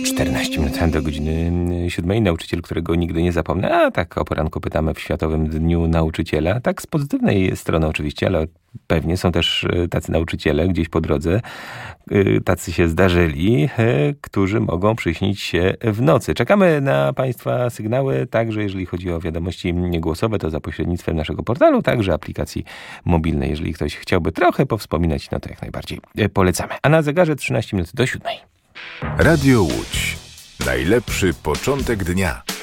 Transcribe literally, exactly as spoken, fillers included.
czternaście minut do godziny siódmej. Nauczyciel, którego nigdy nie zapomnę. A tak o poranku pytamy w Światowym Dniu Nauczyciela. Tak z pozytywnej strony oczywiście, ale pewnie są też tacy nauczyciele gdzieś po drodze, tacy się zdarzyli, którzy mogą przyśnić się w nocy. Czekamy na Państwa sygnały, także jeżeli chodzi o wiadomości głosowe, to za pośrednictwem naszego portalu, także aplikacji mobilnej. Jeżeli ktoś chciałby trochę powspominać, no to jak najbardziej polecamy. A na zegarze trzynaście minut do siódmej. Radio Łódź. Najlepszy początek dnia.